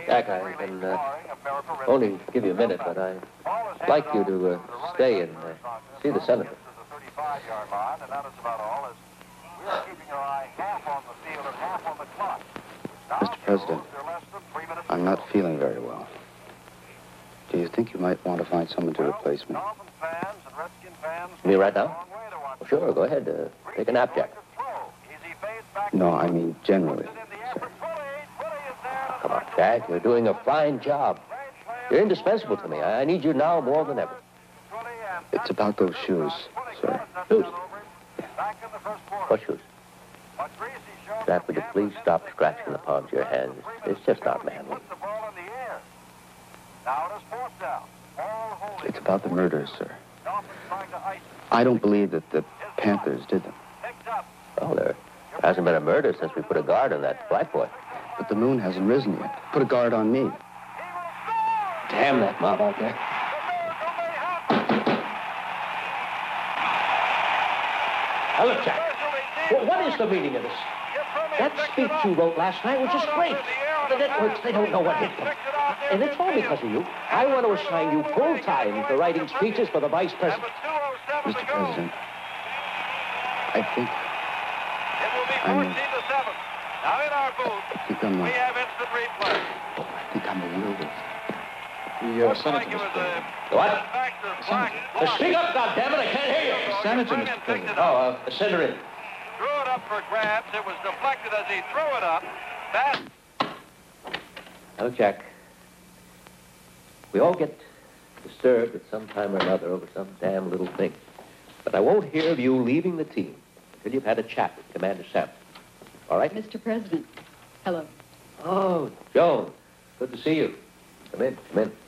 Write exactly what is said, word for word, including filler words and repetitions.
Jack, I can uh, only give you a minute, but I'd like you to uh, stay and uh, see the senator. Mister President, I'm not feeling very well. Do you think you might want to find someone to replace me? Me right now? Well, sure, go ahead. Uh, take a nap, Jack. No, I mean generally. Come on, Jack. You're doing a fine job. You're indispensable to me. I need you now more than ever. It's about those shoes, sir. Shoes? What shoes? Jack, would you please stop scratching the palms of your hands? It's just not manly. It's about the murders, sir. I don't believe that the Panthers did them. Well, there hasn't been a murder since we put a guard on that black boy. But the moon hasn't risen yet. Put a guard on me. Damn that mob out there. Now, look, Jack. Well, what is the meaning of this? That speech you wrote last night was just great. The networks, they don't know what hit them. And it's all because of you. I want to assign you full time for writing speeches for the vice president. Mister President, I think... It will be fourteen to seven. Now in our booth, I think I'm a, we have instant replay. I think I'm a wilder. The uh, Looks like senator, it was Mister a President. What? Baxter Black. Uh, speak up, goddammit, I can't hear you. The senator, Mister President. Oh, uh, send her in. Threw it up for grabs. It was deflected as he threw it up. That. Oh, Jack. We all get disturbed at some time or another over some damn little thing. But I won't hear of you leaving the team until you've had a chat with Commander Sampson. All right? Mister President, hello. Oh, Joan. Good to see you. Come in, come in.